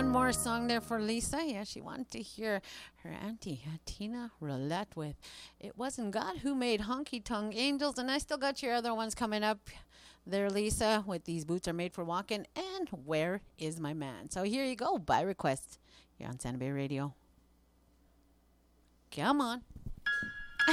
one more song there for Lisa. Yeah, she wanted to hear her auntie Tina Roulette with It Wasn't God Who Made Honky Tonk Angels. And I still got your other ones coming up there, Lisa, with These Boots Are Made for Walking and Where Is My Man. So here you go, by request, here on Santa Bay Radio. Come on.